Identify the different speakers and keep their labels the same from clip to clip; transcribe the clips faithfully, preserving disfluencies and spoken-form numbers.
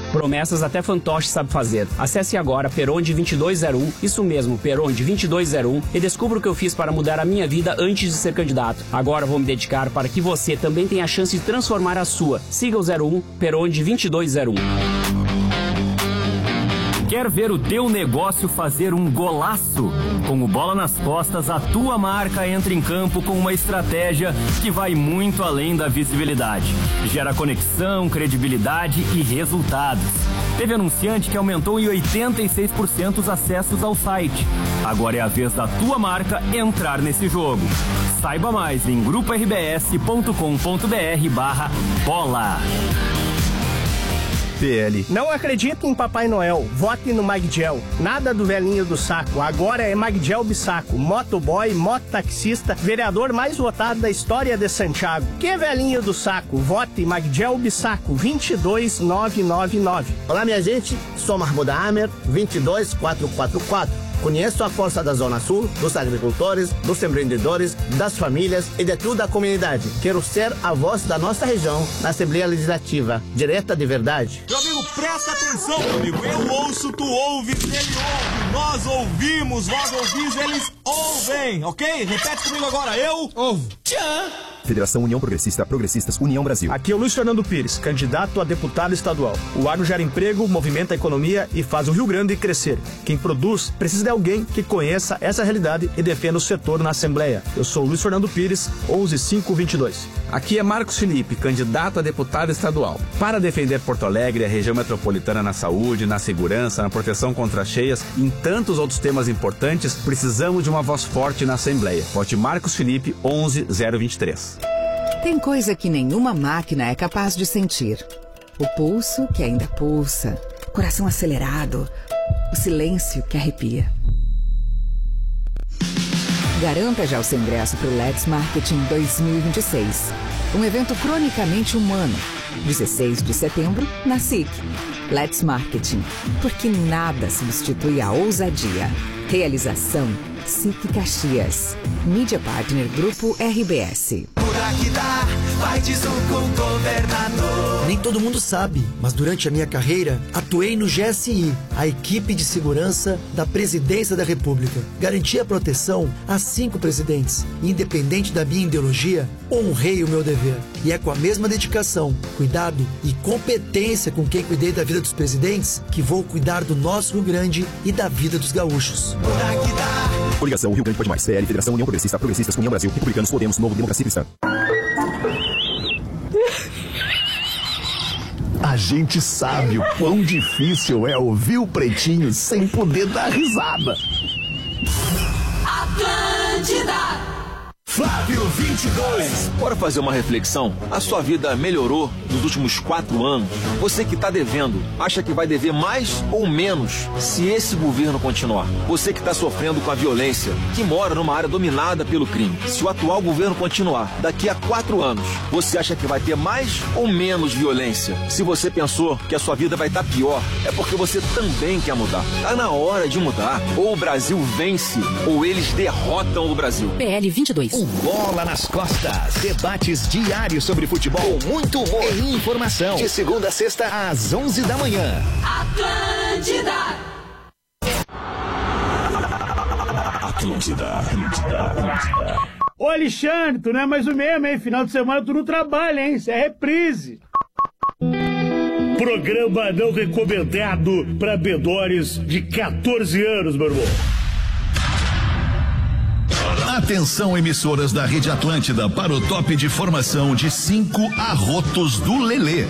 Speaker 1: Promessas até fantoche sabe fazer. Acesse agora Peronde vinte e dois zero um, isso mesmo, Peronde vinte e dois zero um, e descubra o que eu fiz para mudar a minha vida antes de ser candidato. Agora vou me dedicar para que você também tenha a chance de transformar a sua. Siga o zero um, Peronde vinte e dois zero um.
Speaker 2: Quer ver o teu negócio fazer um golaço? Com o Bola nas Costas, a tua marca entra em campo com uma estratégia que vai muito além da visibilidade. Gera conexão, credibilidade e resultados. Teve anunciante que aumentou em oitenta e seis por cento os acessos ao site. Agora é a vez da tua marca entrar nesse jogo. Saiba mais em grupo r b s ponto com ponto b r barra bola.
Speaker 3: P L.
Speaker 4: Não acredito em Papai Noel. Vote no Magdiel. Nada do velhinho do saco. Agora é Magdiel Bissaco. Motoboy, mototaxista, vereador mais votado da história de Santiago. Que velhinho do saco? Vote Magdiel Bissaco, vinte e dois mil novecentos e noventa e nove.
Speaker 5: Olá, minha gente. Sou Mahmoud Amer, vinte e dois mil quatrocentos e quarenta e quatro. Conheço a força da Zona Sul, dos agricultores, dos empreendedores, das famílias e de toda a comunidade. Quero ser a voz da nossa região na Assembleia Legislativa, direta de verdade.
Speaker 6: Meu amigo, presta atenção, meu amigo. Eu ouço, tu ouves, ele ouve. Nós ouvimos, vós ouvis, eles ouvem, ok? Repete comigo agora. Eu ouvo. Tchau.
Speaker 3: Federação União Progressista, Progressistas, União Brasil.
Speaker 7: Aqui é o Luiz Fernando Pires, candidato a deputado estadual. O agro gera emprego, movimenta a economia e faz o Rio Grande crescer. Quem produz precisa de alguém que conheça essa realidade e defenda o setor na Assembleia. Eu sou o Luiz Fernando Pires, onze cinco vinte e dois.
Speaker 8: Aqui é Marcos Felipe, candidato a deputado estadual. Para defender Porto Alegre e a região metropolitana na saúde, na segurança, na proteção contra cheias e em tantos outros temas importantes, precisamos de uma voz forte na Assembleia. Vote Marcos Felipe, onze zero vinte e três.
Speaker 9: Tem coisa que nenhuma máquina é capaz de sentir. O pulso que ainda pulsa, coração acelerado, o silêncio que arrepia. Garanta já o seu ingresso para o Let's Marketing dois mil e vinte e seis. Um evento cronicamente humano. dezesseis de setembro, na S I C. Let's Marketing, porque nada substitui a ousadia. Realização S I C Caxias. Mídia Partner Grupo R B S.
Speaker 10: Que dá, vai diz o governador.
Speaker 11: Nem todo mundo sabe, mas durante a minha carreira atuei no G S I, a equipe de segurança da Presidência da República. Garanti a proteção a cinco presidentes. Independente da minha ideologia, honrei o meu dever. E é com a mesma dedicação, cuidado e competência com quem cuidei da vida dos presidentes que vou cuidar do nosso Rio Grande e da vida dos gaúchos.
Speaker 10: Que dá.
Speaker 3: Coligação Rio Grande Pode Mais, P L, Federação União Progressista, Progressistas, União Brasil, Republicanos, Podemos, Novo, Democracia Cristã.
Speaker 12: A gente sabe o quão difícil é ouvir o Pretinho sem poder dar risada.
Speaker 10: Atlântida.
Speaker 6: Flávio vinte e dois.
Speaker 13: Bora fazer uma reflexão? A sua vida melhorou nos últimos quatro anos? Você que está devendo, acha que vai dever mais ou menos se esse governo continuar? Você que está sofrendo com a violência, que mora numa área dominada pelo crime, se o atual governo continuar, daqui a quatro anos, você acha que vai ter mais ou menos violência? Se você pensou que a sua vida vai estar pior, é porque você também quer mudar. Tá na hora de mudar. Ou o Brasil vence, ou eles derrotam o Brasil.
Speaker 9: P L vinte e dois.
Speaker 14: O Bola nas Costas. Debates diários sobre futebol, muito humor e informação. De segunda a sexta, às onze da manhã.
Speaker 10: Atlântida.
Speaker 14: Atlântida. Atlântida. Atlântida.
Speaker 15: Ô Alexandre, tu não é mais o mesmo, hein? Final de semana tu não trabalha, hein? Isso é reprise. Programa não recomendado para bedores de quatorze anos, meu irmão.
Speaker 14: Atenção, emissoras da Rede Atlântida, para o top de formação de cinco arrotos do Lelê.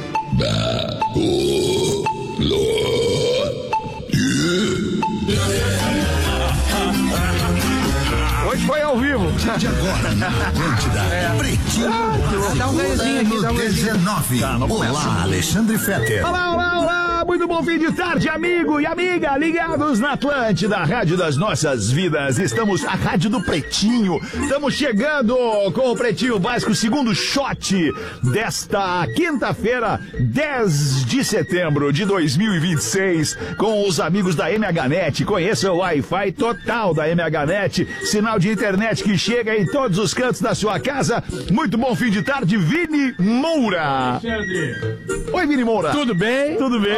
Speaker 16: Hoje foi ao vivo.
Speaker 14: De agora na Atlântida. É. Pretinho.
Speaker 16: Ah, dá um ganhozinho aqui, dá um
Speaker 14: dezenove.
Speaker 16: Tá,
Speaker 14: olá, Alexandre Fetter.
Speaker 16: Olá, olá, olá. Muito bom fim de tarde, amigo e amiga, ligados na Atlântida, a rádio das nossas vidas. Estamos, a rádio do Pretinho. Estamos chegando com o Pretinho Básico, segundo shot desta quinta-feira, dez de setembro de dois mil e vinte e seis, com os amigos da M H Net. Conheça o Wi-Fi total da M H Net, sinal de internet que chega em todos os cantos da sua casa. Muito bom fim de tarde, Vini Moura. Oi, Vini Moura.
Speaker 15: Tudo bem?
Speaker 16: Tudo bem?